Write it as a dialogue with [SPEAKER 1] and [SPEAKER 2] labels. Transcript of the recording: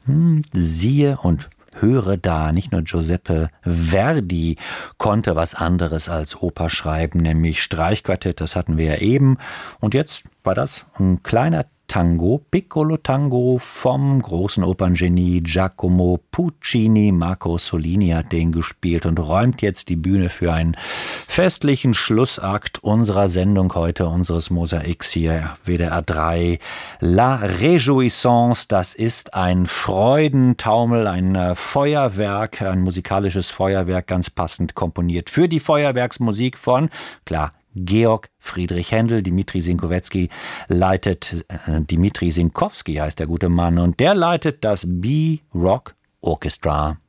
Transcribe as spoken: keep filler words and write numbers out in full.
[SPEAKER 1] Hm, siehe und höre da, nicht nur Giuseppe Verdi konnte was anderes als Oper schreiben, nämlich Streichquartett, das hatten wir ja eben. Und jetzt war das ein kleiner Tango, Piccolo Tango vom großen Operngenie Giacomo Puccini. Marco Solini hat den gespielt und räumt jetzt die Bühne für einen festlichen Schlussakt unserer Sendung heute, unseres Mosaiks hier, W D R drei. La Réjouissance, das ist ein Freudentaumel, ein Feuerwerk, ein musikalisches Feuerwerk, ganz passend komponiert für die Feuerwerksmusik von, klar, Georg Friedrich Händel. Dimitri Sinkowetzki leitet, äh, Dimitri Sinkowski heißt der gute Mann, und der leitet das B-Rock Orchestra.